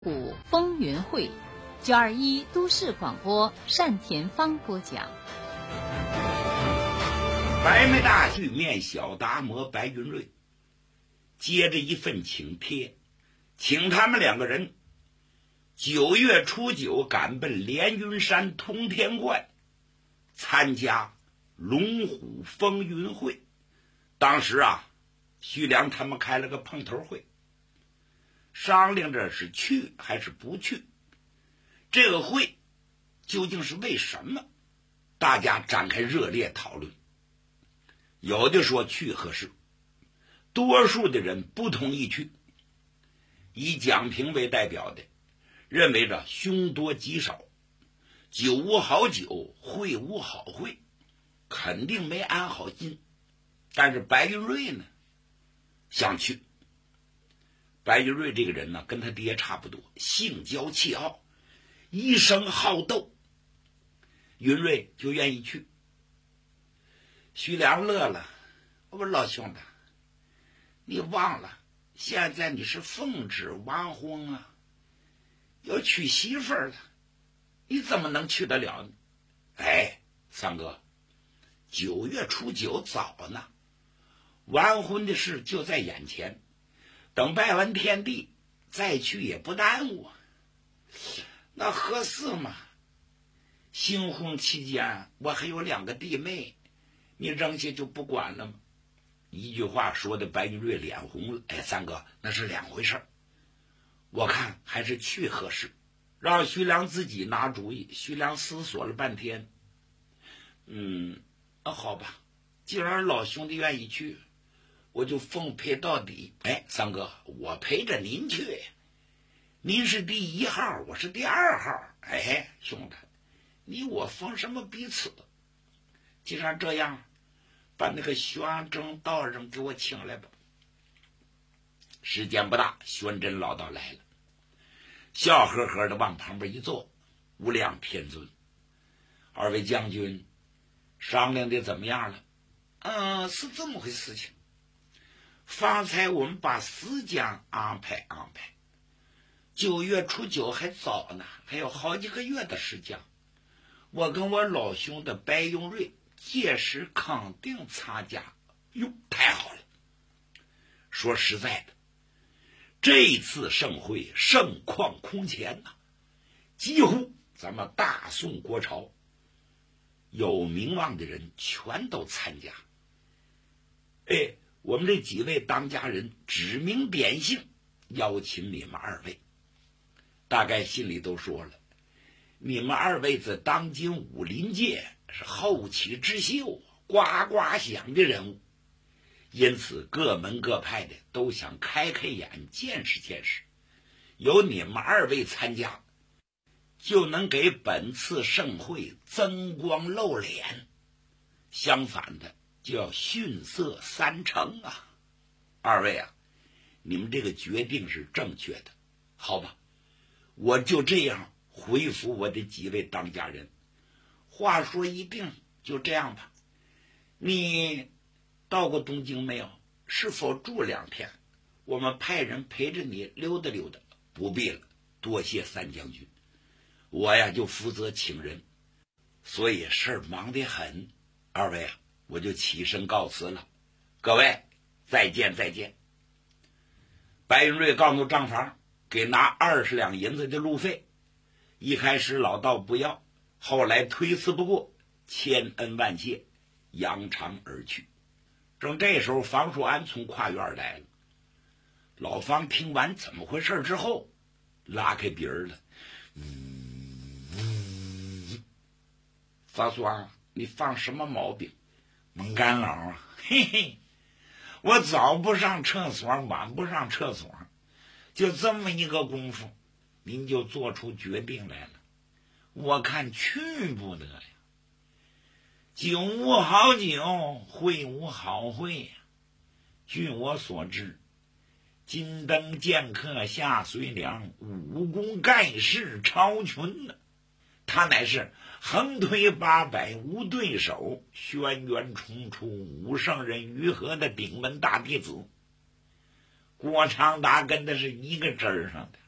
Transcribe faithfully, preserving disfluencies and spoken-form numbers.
古风云会，九二一都市广播单田芳播讲。 白眉大婿面小达摩白云瑞接着一份请帖，请他们两个人九月初九赶奔连云山通天观参加龙虎风云会。当时啊，徐良他们开了个碰头会，商量着是去还是不去。这个会究竟是为什么？大家展开热烈讨论。有的说去合适，多数的人不同意去。以蒋平为代表的认为着凶多吉少，酒无好酒，会无好会，肯定没安好心。但是白云瑞呢，想去。白云瑞这个人呢，跟他爹差不多，性骄气傲，一生好斗。云瑞就愿意去。徐良乐了，我说老兄弟，你忘了现在你是奉旨王婚啊，要娶媳妇儿了，你怎么能去得了呢？哎，三哥，九月初九早呢，完婚的事就在眼前，等拜完天地再去也不耽误。那合适吗？新婚期间我还有两个弟妹，你扔下就不管了吗？一句话说的白云瑞脸红了。哎，三哥，那是两回事，我看还是去合适。让徐良自己拿主意。徐良思索了半天，嗯，那好吧，既然老兄弟愿意去，我就奉陪到底。哎，三哥，我陪着您去，您是第一号，我是第二号。哎，兄弟，你我奉什么彼此？既然这样，把那个玄真道人给我请来吧。时间不大，玄真老道来了，笑呵呵的往旁边一坐。无量天尊，二位将军商量的怎么样了？嗯，是这么回事情。方才我们把时间安排安排，九月初九还早呢，还有好几个月的时间。我跟我老兄的白云瑞届时肯定参加。哟，太好了！说实在的，这次盛会盛况空前呐、啊，几乎咱们大宋国朝有名望的人全都参加。哎，我们这几位当家人指名点姓邀请你们二位，大概心里都说了，你们二位在当今武林界是后起之秀，呱呱响的人物，因此各门各派的都想开开眼，见识见识。有你们二位参加，就能给本次盛会增光露脸，相反的就要逊色三成啊！二位啊，你们这个决定是正确的，好吧？我就这样回复我的几位当家人。话说一定，就这样吧。你到过东京没有？是否住两天？我们派人陪着你溜达溜达。不必了，多谢三将军。我呀就负责请人，所以事儿忙得很。二位啊，我就起身告辞了。各位再见再见。白云瑞告诉账房，给拿二十两银子的路费。一开始老道不要，后来推辞不过，千恩万谢，扬长而去。正这时候，房树安从跨院来了。老方听完怎么回事之后，拉开鼻儿了。嗯嗯，方树安，你放什么毛病？蒙干老啊，嘿嘿，我早不上厕所，晚不上厕所，就这么一个功夫，您就做出决定来了。我看去不得呀，酒无好酒，会无好会呀。据我所知，金灯剑客下随良，武功盖世超群呢。他乃是横推八百无对手，轩辕重出武圣人于和的顶门大弟子。郭长达跟的是一个针儿上的。